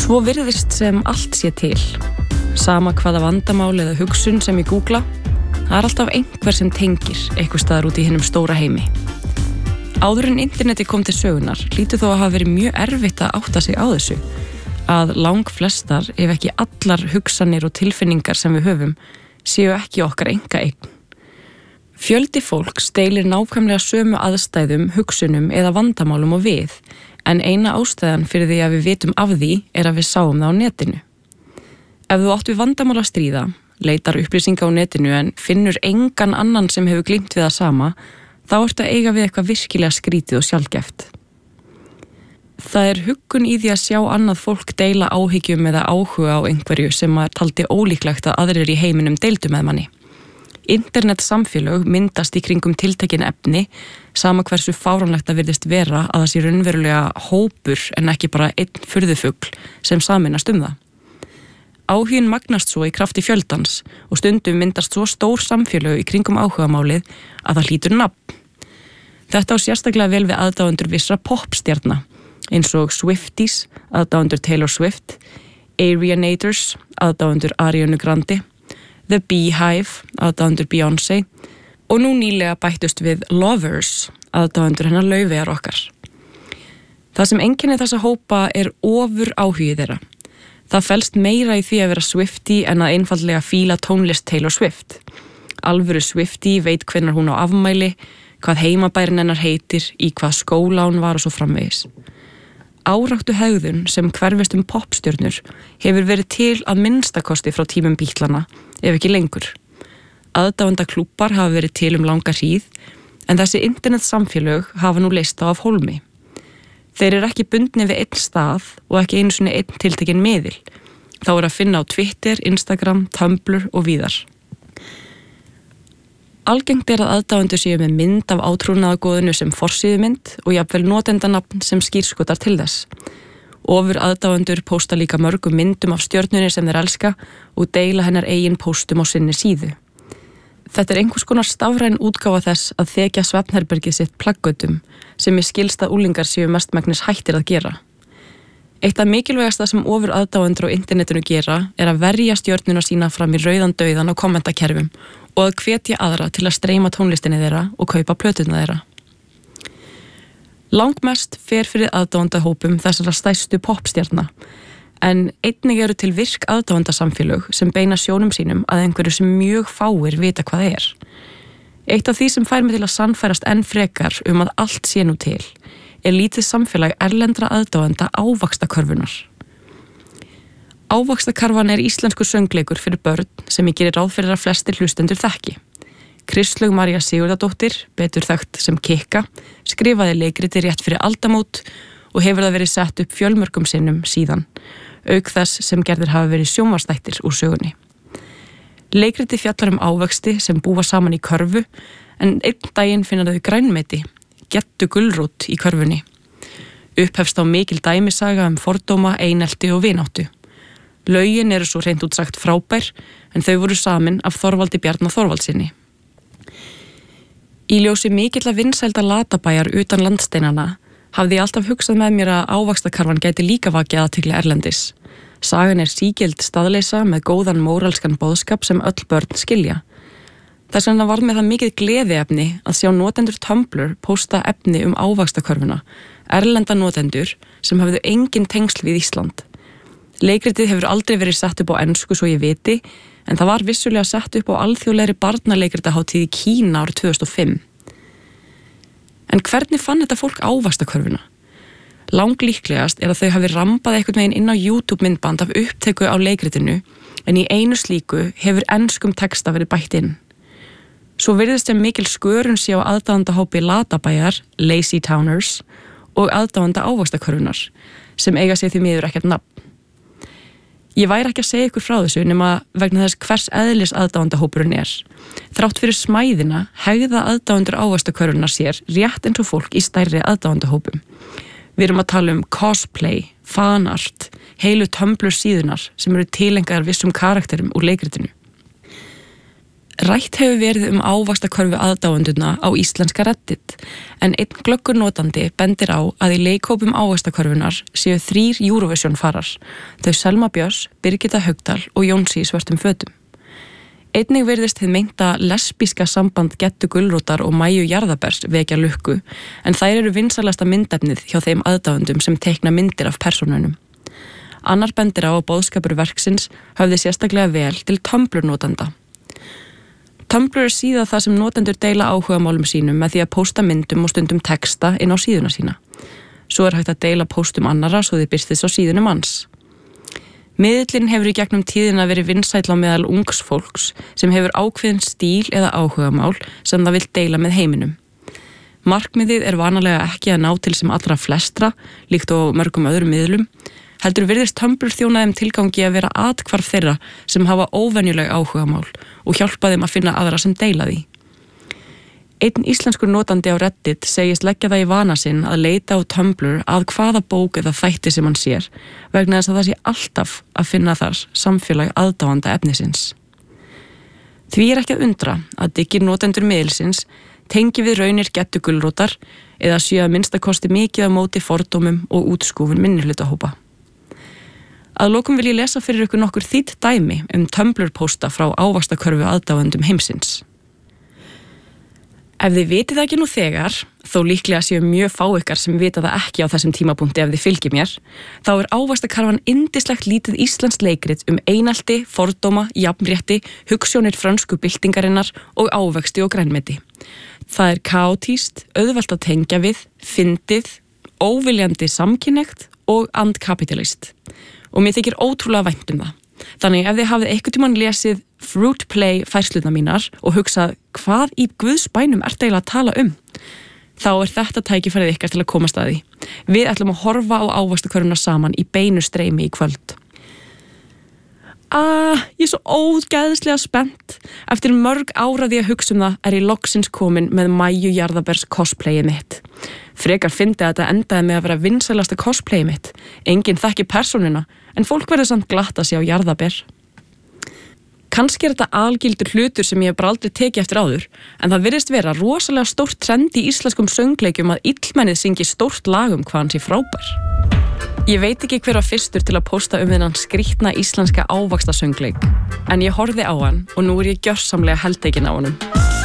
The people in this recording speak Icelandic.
Svo virðist sem allt sé til. Sama hvaða vandamál eða hugsun sem ég googla, það alltaf einhver sem tengir eitthvað staðar út í hinum stóra heimi. Áður en interneti kom til sögunar, hlýtur þó að hafa verið mjög erfitt að átta sig á þessu, að langflestar, ef ekki allar hugsanir og tilfinningar sem við höfum, séu ekki okkar einkaeign. Fjöldi fólks deilir nákvæmlega sömu aðstæðum, hugsunum eða vandamálum og við, en eina ástæðan fyrir því að við vitum af því er að við sáum það á netinu. Ef þú átt við vandamál að stríða, leitar upplýsinga á netinu en finnur engan annan sem hefur glímt við það sama, þá ertu að eiga við eitthvað virkilega skrítið og sjaldgæft. Það er huggun í því að sjá annað fólk deila áhyggjum eða áhuga á einhverju sem að taldi ólíklegt að aðrir í heiminum deildu með manni. Internetsamfélög myndast í kringum tiltekin efni, sama hversu fáránlegt að virðist vera að það sé raunverulega hópur en ekki bara einn furðufugl sem sameinast það. Áhuginn magnast svo í krafti fjöldans og stundum myndast svo stór samfélög í kringum áhugamálið að það hlýtur nafn. Þetta á sérstaklega vel við aðdáendur vissra popstjarna, eins og Swifties, aðdáendur Taylor Swift, Arianators, aðdáendur Arianu Grande, The Beehive, aðdáendur Beyoncé og nú nýlega bættust við Lovers, aðdáendur hennar Laufeyjar okkar. Það sem einkennir þessa hópa er ofur áhugið þeirra. Það felst meira í því að vera Swiftie en að einfaldlega fíla tónlist Taylor Swift. Alvöru Swiftie veit hvenær hún á afmæli, hvað heimabærin hennar heitir, í hvað skóla hún var og svo framvegis. Áráttu hegðun sem hverfist popstjörnur hefur verið til að minnstakosti frá tímum Beatlana, ef ekki lengur. Aðdáendaklúbbar hafa verið til langa hríð, en þessi internetsamfélög hafa nú leyst á af hólmi. Þeir eru ekki bundnir við einn stað og ekki einu sinni einn tiltekinn miðil. Þá er að finna á Twitter, Instagram, Tumblr og víðar. Algengt er að aðdáendur séu með mynd af átrúnaðargoðinu sem forsíðumynd og jafnvel notendanafn sem skírskotar til þess. Ofur aðdáendur pósta líka mörgum myndum af stjörnunni sem þeir elska og deila hennar eigin póstum á sinni síðu. Þetta er einhvers konar stafræn útgáfa þess að þekja svefnherbergið sitt plaggötum sem ég skilst að úlingar séu mestmegnis hættir að gera. Eitt af mikilvægasta sem ofur aðdáendur á internetinu gera er að verja stjörnuna sína fram í rauðan dauðan á kommentakerfum og að hvetja aðra til að streyma tónlistinni þeirra og kaupa plöturna þeirra. Langmest fer fyrir aðdáendahópum þessara stærstu popstjarna, en einnig eru til virk aðdáendasamfélög sem beina sjónum sínum að einhverju sem mjög fáir vita hvað er. Eitt af því sem fær mig til að sannfærast enn frekar að allt sé nú til er lítið samfélag erlendra aðdáenda ávaxtakörfunar. Ávaxtakarfan er íslenskur söngleikur fyrir börn sem ég gerir ráð fyrir að flestir hlustendur þekki. Kristlaug María Sigurðardóttir, betur þekkt sem Kikka, skrifaði leikriti rétt fyrir aldamót og hefur það verið sett upp fjölmörgum sinnum síðan, auk þess sem gerðir hafa verið sjónvarpsþættir úr sögunni. Leikriti fjallar ávexti sem búa saman í körfu, en einn daginn finna þau grænmeti, gettu gulrót í körfunni. Upphefst á mikil dæmisaga fordóma, einelti og vináttu. Lögin eru svo hreint út sagt frábær, en þau voru samin af Þorvaldi Bjarna Þorvaldsinni. Í ljósi mikilla vinsælda Latabæjar utan landsteinana hafði ég alltaf hugsað með mér að ávaxtakarfan gæti líka vakið athygli erlendis. Sagan er sígild staðleysa með góðan móralskan boðskap sem öll börn skilja. Þess vegna var með það mikið gleðiefni að sjá notendur Tumblr pósta efni ávaxtakörfuna, erlenda notendur sem hafðu engin tengsl við Ísland. Leikritið hefur aldrei verið sett upp á ensku svo ég viti, en það var vissulega sett upp á alþjóðlegri barnaleikritaháttíð í Kína árið 2005. En hvernig fann þetta fólk ávaxtakörfuna? Langlíklegast er að þau hafi rambað einhvern veginn inn á YouTube myndband af upptöku á leikritinu, en í einu slíku hefur enskum texta verið bætt inn. Svo virðist sem mikil skörun sé á aðdáendahópi Latabæjar, Lazy Towners, og aðdáenda ávaxtakörfunar, sem eiga sér því miður ekkert nafn. Ég væri ekki að segja ykkur frá þessu nema vegna þess hvers eðlis aðdáendahópurinn er. Þrátt fyrir smæðina hegða aðdáendur ávaxtakörfunar sér rétt eins og fólk í stærri aðdáendahópum. Við erum að tala cosplay, fanart, heilu Tumblr síðunar sem eru tilengaðar vissum karakterum úr leikritinu. Rætt hefur verið ávaxtakörfu aðdáendurna á íslenska Reddit, en einn glöggur notandi bendir á að í leikhópum ávaxtakörfunar séu 3 Eurovision farar, þau Selma Björns, Birgitta Haugdal og Jónsi í svörtum fötum. Einnig virðist hið meinta lesbíska samband Geddu Gulrótar og Maju Jarðabers vekja lukku, en þær eru vinsælasta myndefnið hjá þeim aðdáendum sem teikna myndir af persónunum. Annar bendir á að boðskapur verksins höfði sérstaklega vel til Tumblr-notanda. Tumblr er síða það sem notendur deila áhugamálum sínum með því að pósta myndum og stundum texta inn á síðuna sína. Svo er hægt að deila póstum annarra svo þið birtist á síðunum hans. Miðillinn hefur í gegnum tíðina verið vinsæll á meðal ungs fólks sem hefur ákveðin stíl eða áhugamál sem það vill deila með heiminum. Markmiðið er vanalega ekki að ná til sem allra flestra, líkt og mörgum öðrum miðlum, heldur virðist Tumblr þjóna þeim tilgangi að vera athvarf þeirra sem hafa óvenjuleg áhugamál og hjálpa þeim að finna aðra sem deila því. Einn íslenskur notandi á Reddit segist leggja það í vana sinn að leita á Tumblr að hvaða bók eða þætti sem hann sér, vegna þess að það sé alltaf að finna þar samfélag aðdáanda efnisins. Því er ekki að undra að diggir notendur miðilsins tengi við raunir Geddu Gulrótar eða séu að minnstakosti mikið á móti fordómum og útskúfun minnihlutahópa. Að lokum vil ég lesa fyrir ykkur nokkur þýtt dæmi Tumblr-pósta frá ávaxtakörfu aðdáendum heimsins. Ef þið vitið það ekki nú þegar, þó líklega séu mjög fá ykkar sem vita það ekki á þessum tímapunkti ef þið fylgir mér, þá er ávaxtakarfan yndislegt lítið íslenskt leikrit einelti, fordóma, jafnrétti, hugsjónir frönsku byltingarinnar og ávexti og grænmeti. Það er kaotískt, auðvelt að tengja við, fyndið, óviljandi samkynnegt og andkapitalist. Og mér þykir ótrúlega vænt það. Þannig ef þið hafið einhvern tímann lesið Fruit Play færslurnar mínar og hugsað hvað í Guðs bænum ertu eiginlega að tala þá er þetta tækifærið ykkar til að komast að því. Við ætlum að horfa á ávaxtakörfuna saman í beinu streymi í kvöld. Ég er svo ógeðslega spennt. Eftir mörg áraði að hugsa það er ég loksins komin með Maju Jarðabers cosplayið mitt. Frekar fyndi að þetta endaði með að vera vinsælasta cosplayið mitt. Enginn þekki persónuna, en fólk verður samt glatt að sjá Jarðaber. Kannski er þetta algildur hlutur sem ég hef bara aldrei tekið eftir áður, en það virðist vera rosalega stórt trend í íslenskum söngleikjum að illmennið syngi stórt lag hvað hann sé frábær. Ég veit ekki hver var fyrstur til að pósta þennan skrítna íslenska ávaxtasöngleik, en ég horfði á hann og nú er ég gjörsamlega heltekin á honum.